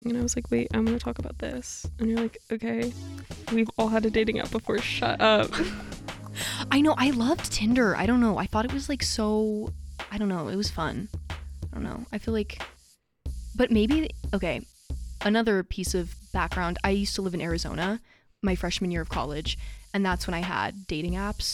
And I was like, wait, I'm going to talk about this. And you're like, okay, we've all had a dating app before. Shut up. I know. I loved Tinder. I don't know. I thought it was like so, I don't know. It was fun. I don't know. I feel like, but maybe, okay. Another piece of background. I used to live in Arizona my freshman year of college, and that's when I had dating apps.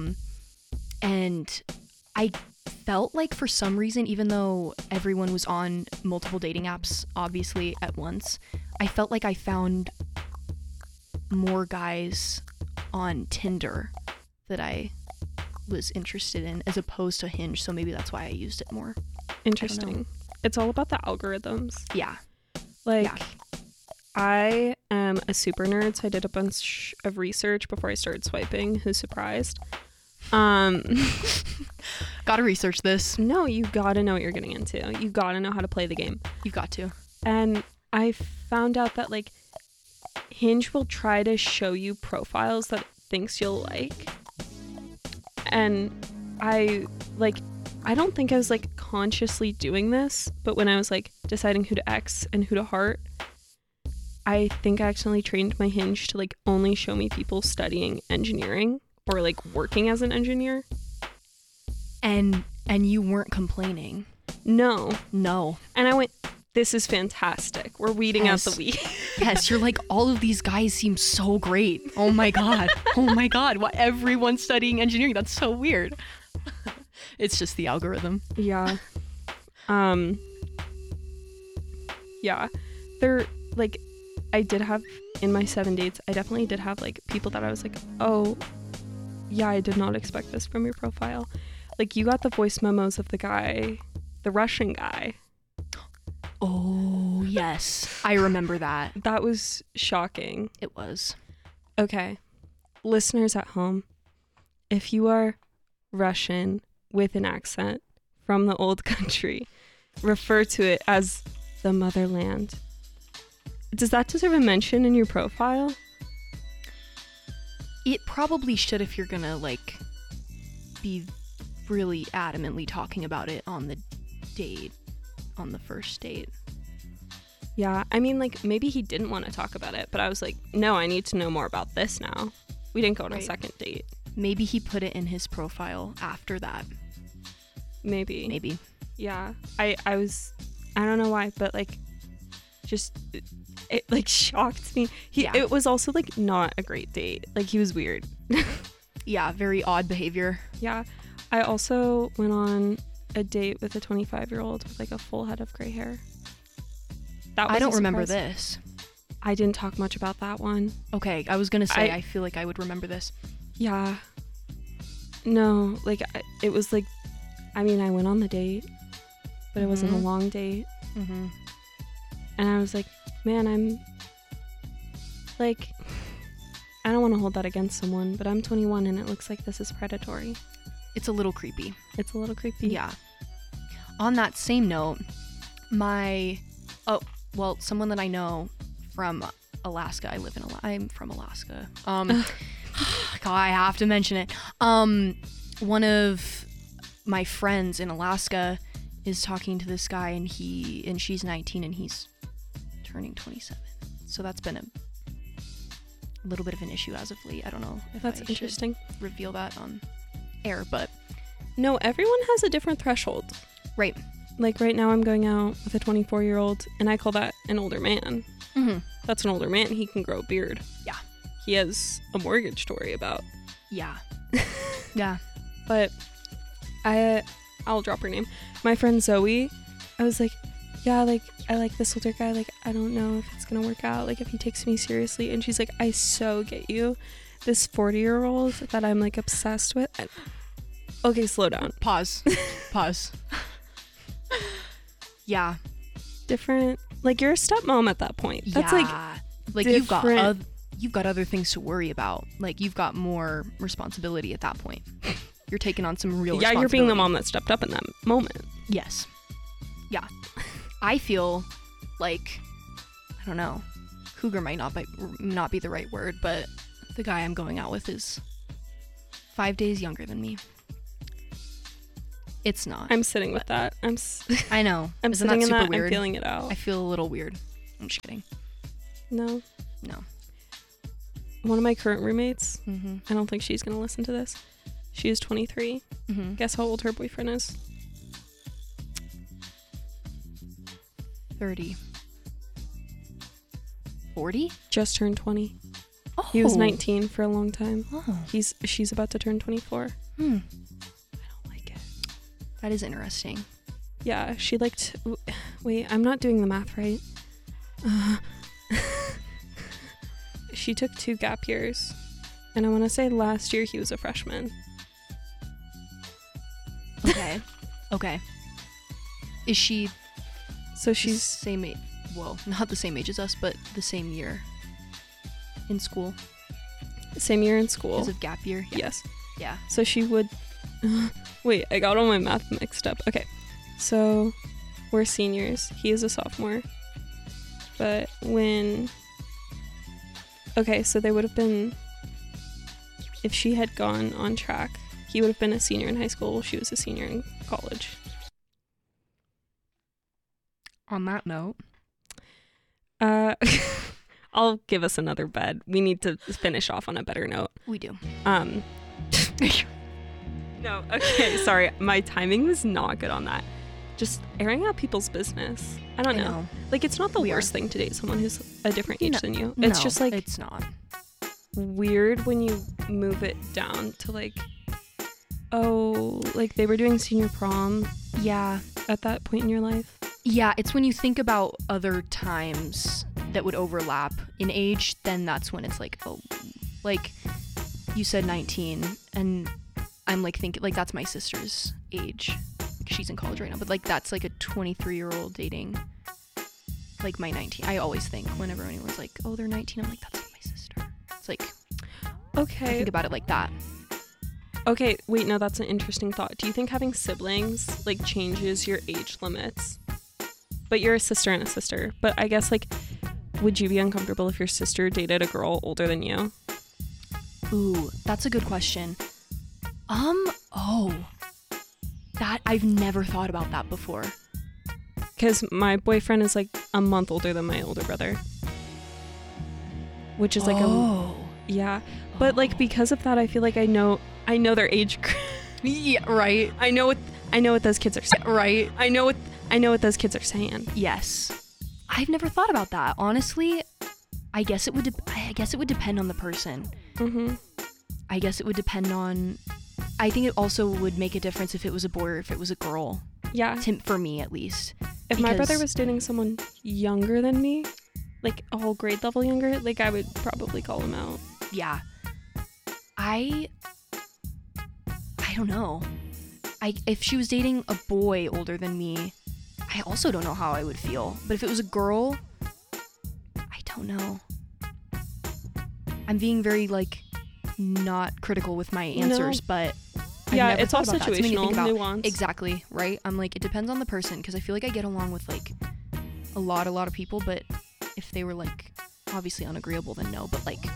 And I felt like for some reason, even though everyone was on multiple dating apps, obviously at once, I felt like I found more guys on Tinder that I was interested in as opposed to Hinge. So maybe that's why I used it more. Interesting. It's all about the algorithms. Yeah. Like, Yeah. I am a super nerd, so I did a bunch of research before I started swiping. Who's surprised? Gotta research this. No, you gotta know what you're getting into. You gotta know how to play the game. You've got to. And I found out that, like, Hinge will try to show you profiles that it thinks you'll like. And I don't think I was, like, consciously doing this, but when I was, like, deciding who to X and who to heart, I think I accidentally trained my Hinge to, like, only show me people studying engineering or, like, working as an engineer. And you weren't complaining. No. And I went, this is fantastic. We're weeding out the weed. Yes, you're like, all of these guys seem so great. Oh my God. Oh my God. Why everyone's studying engineering? That's so weird. It's just the algorithm. Yeah. Yeah. They're, like, I did have, in my 7 dates, I definitely did have, like, people that I was like, oh, yeah, I did not expect this from your profile. Like, you got the voice memos of the guy, the Russian guy. Oh, yes. I remember that. That was shocking. It was. Okay. Listeners at home, if you are Russian with an accent from the old country, refer to it as the motherland. Does that deserve a mention in your profile? It probably should if you're gonna, like, be really adamantly talking about it on the date, on the first date. Yeah, I mean, like, maybe he didn't want to talk about it, but I was like, no, I need to know more about this now. We didn't go on a second date. Maybe he put it in his profile after that. Maybe. Yeah. I don't know why, but, like, just, it like, shocked me. It was also, like, not a great date. Like, he was weird. Yeah, very odd behavior. Yeah. I also went on a date with a 25-year-old with, like, a full head of gray hair. That was I don't remember surprise. this. I didn't talk much about that one. Okay, I was gonna say, I feel like I would remember this. Yeah. No, like, it was, like, I mean, I went on the date, but it wasn't a long date. Mm-hmm. And I was like, man, I'm, like, I don't want to hold that against someone, but I'm 21 and it looks like this is predatory. It's a little creepy. It's a little creepy. Yeah. On that same note, someone that I know from Alaska. I'm from Alaska. God, I have to mention it. One of my friends in Alaska is talking to this guy, and she's 19 and he's turning 27. So that's been a little bit of an issue as of late. I don't know if That's I interesting. should reveal that on air, but No, everyone has a different threshold. right. Like, right now I'm going out with a 24-year-old, and I call that an older man. Mm-hmm. That's an older man. He can grow a beard. Yeah. He has a mortgage to worry about. Yeah. Yeah. But I'll drop her name. My friend Zoe, I was like, yeah, like, I like this older guy. Like, I don't know if it's gonna work out, like, if he takes me seriously. And she's like, I so get you. This 40-year-old that I'm, like, obsessed with. Okay, slow down. Pause. Yeah. Different. Like, you're a stepmom at that point. That's like you've got other things to worry about. Like, you've got more responsibility at that point. You're taking on some real responsibility. You're being the mom that stepped up in that moment. Yes. Yeah. I feel like, I don't know, cougar might not be the right word, but the guy I'm going out with is 5 days younger than me. It's not. I'm sitting with that. I know. I'm Isn't sitting that in super that. weird? I'm feeling it out. I feel a little weird. I'm just kidding. No. No. One of my current roommates, Mm-hmm. I don't think she's going to listen to this. She is 23. Mm-hmm. Guess how old her boyfriend is? 30. 40? Just turned 20. Oh. He was 19 for a long time. Oh. She's about to turn 24. I Hmm. don't like it. That is interesting. Yeah, she liked... Wait, I'm not doing the math right. She took 2 gap years. And I want to say last year he was a freshman. Okay. Okay. Is she So she's she's... same age? Well, not the same age as us, but the same year in school. Same year in school. Because of gap year. Yeah. Yes. Yeah. So she would... Wait, I got all my math mixed up. Okay. So we're seniors. He is a sophomore. But when... Okay, so they would have been... If she had gone on track, he would have been a senior in high school. She was a senior in college. On that note, I'll give us another bed. We need to finish off on a better note. we do. No, okay, sorry. My timing was not good on that. Just airing out people's business. I don't know. Like, it's not the We are. worst thing to date someone who's a different age No, than you. It's No, just, like, it's not. weird when you move it down to, like, oh, like, they were doing senior prom Yeah. at that point in your life. Yeah, it's when you think about other times that would overlap in age, then that's when it's like, oh, like you said 19, and I'm like thinking, like, that's my sister's age. She's in college right now, but like that's like a 23-year-old dating like my 19. I always think whenever anyone's like, oh, they're 19, I'm like, that's my sister. It's like, I Okay. think about it like that. Okay, wait, no, that's an interesting thought. Do you think having siblings, like, changes your age limits? But you're a sister and a sister. But I guess, like, would you be uncomfortable if your sister dated a girl older than you? Ooh, that's a good question. Oh, that I've never thought about that before. Because my boyfriend is, like, a month older than my older brother. Which is, like, yeah. But, like, because of that, I feel like I know their age. Yeah, right. I know what those kids are saying. Right. I know what those kids are saying. Yes. I've never thought about that. Honestly, I guess it would depend on the person. Mm-hmm. I guess it would depend on, I think it also would make a difference if it was a boy or if it was a girl. Yeah. For me, at least. If my brother Because- was dating someone younger than me, like a whole grade level younger, like, I would probably call him out. Yeah. I don't know. If she was dating a boy older than me, I also don't know how I would feel. But if it was a girl, I don't know. I'm being very, like, not critical with my answers, but I've Yeah, never it's all thought about that. It's made me situational, think about- nuance. Exactly, right? I'm like, it depends on the person, because I feel like I get along with, like, a lot of people, but if they were, like, obviously unagreeable, then no. But, like,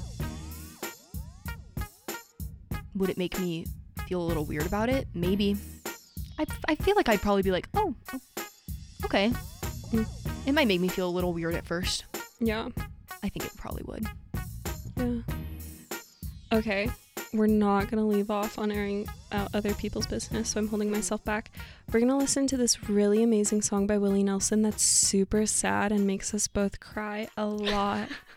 would it make me feel a little weird about it? Maybe. I feel like I'd probably be like, oh, okay. Mm. It might make me feel a little weird at first. Yeah. I think it probably would. Yeah. Okay. We're not going to leave off on airing out other people's business, so I'm holding myself back. We're going to listen to this really amazing song by Willie Nelson that's super sad and makes us both cry a lot.